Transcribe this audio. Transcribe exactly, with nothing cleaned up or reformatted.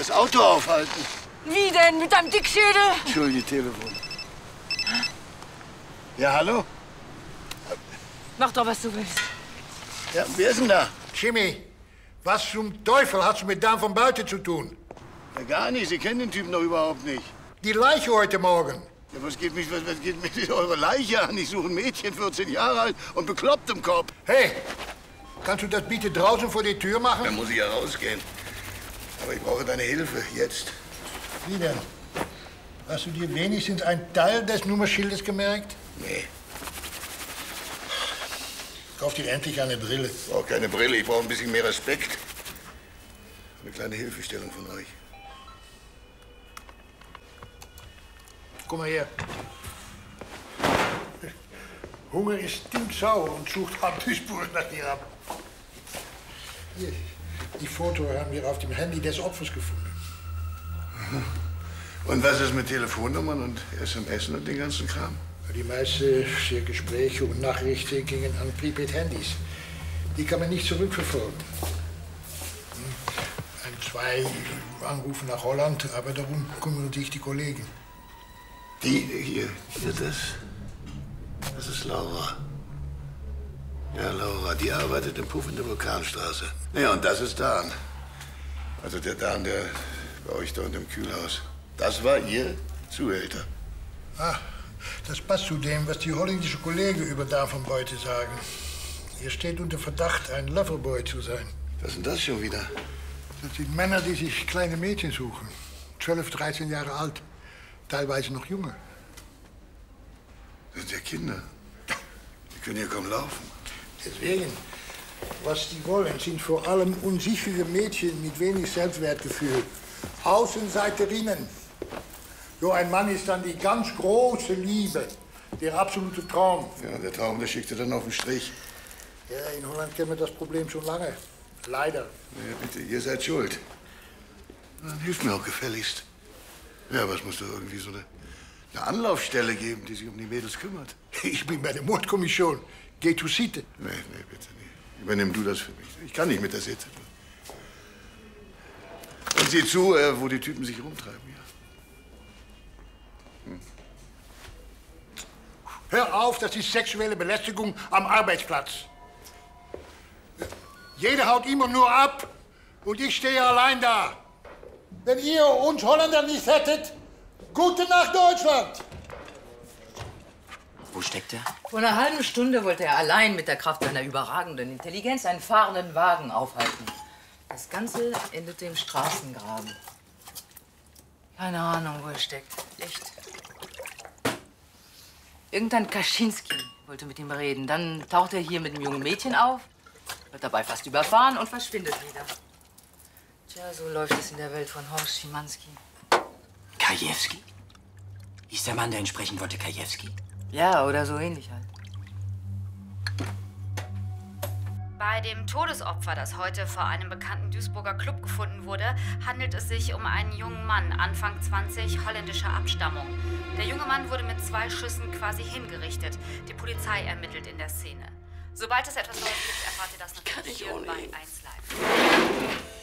das Auto aufhalten. Wie denn? Mit deinem Dickschädel? Entschuldige, Telefon. Ja, hallo? Mach doch, was du willst. Ja, wer ist denn da? Jimmy, was zum Teufel hast du mit Dan von Buiten zu tun? Ja, gar nicht. Sie kennen den Typen doch überhaupt nicht. Die Leiche heute Morgen. Ja, was geht mich, was, was geht mich mit eurer Leiche an? Ich suche ein Mädchen, vierzehn Jahre alt und bekloppt im Kopf. Hey, kannst du das bitte draußen vor die Tür machen? Dann muss ich ja rausgehen. Aber ich brauche deine Hilfe, jetzt. Wie denn? Hast du dir wenigstens einen Teil des Nummerschildes gemerkt? Nee. Kauf dir endlich eine Brille. Ich brauche keine Brille, ich brauche ein bisschen mehr Respekt. Eine kleine Hilfestellung von euch. Komm mal her. Hunger ist stinksauer und sucht Hauptspuren nach dir ab. Hier, die Foto haben wir auf dem Handy des Opfers gefunden. Und was ist mit Telefonnummern und S M S und den ganzen Kram? Die meisten der Gespräche und Nachrichten gingen an Prepaid-Handys. Die kann man nicht zurückverfolgen. Ein, zwei Anrufe nach Holland, aber darum kümmern sich die Kollegen. Die hier, hier das, das ist Laura. Ja, Laura, die arbeitet im Puff in der Vulkanstraße. Ja, und das ist Dan. Also der Dan, der bei euch da unten im Kühlhaus. Das war ihr Zuhälter. Ah, das passt zu dem, was die holländische Kollegen über Dan von Buiten sagen. Er steht unter Verdacht, ein Loverboy zu sein. Was ist denn das schon wieder? Das sind Männer, die sich kleine Mädchen suchen. zwölf, dreizehn Jahre alt. Teilweise noch jünger. Das sind ja Kinder. Die können ja kaum laufen. Deswegen, was die wollen, sind vor allem unsichere Mädchen mit wenig Selbstwertgefühl. Außenseiterinnen. So ein Mann ist dann die ganz große Liebe. Der absolute Traum. Ja, der Traum, der schickt er dann auf den Strich. Ja, in Holland kennen wir das Problem schon lange. Leider. Ja, bitte, ihr seid schuld. Dann hilft mir auch gefälligst. Ja, aber es muss doch irgendwie so eine, eine Anlaufstelle geben, die sich um die Mädels kümmert. Ich bin bei der Mordkommission. Geh zu Sitte. Nee, nee, bitte nicht. Übernimm du das für mich. Ich kann nicht mit der Sitte. Und sieh zu, äh, wo die Typen sich rumtreiben, ja. Hm. Hör auf, das ist sexuelle Belästigung am Arbeitsplatz. Jeder haut immer nur ab und ich stehe allein da. Wenn ihr uns Holländer nicht hättet, gute Nacht Deutschland! Wo steckt er? Vor einer halben Stunde wollte er allein mit der Kraft seiner überragenden Intelligenz einen fahrenden Wagen aufhalten. Das Ganze endete im Straßengraben. Keine Ahnung, wo er steckt. Echt. Irgendein Kaczynski wollte mit ihm reden. Dann taucht er hier mit einem jungen Mädchen auf, wird dabei fast überfahren und verschwindet wieder. Tja, so läuft es in der Welt von Horst Schimanski. Krajewski? Hieß der Mann, der ihn sprechen wollte, Krajewski? Ja, oder so ähnlich halt. Bei dem Todesopfer, das heute vor einem bekannten Duisburger Club gefunden wurde, handelt es sich um einen jungen Mann, Anfang zwanzig, holländischer Abstammung. Der junge Mann wurde mit zwei Schüssen quasi hingerichtet. Die Polizei ermittelt in der Szene. Sobald es etwas Neues gibt, erfahrt ihr das natürlich hier bei eins Live.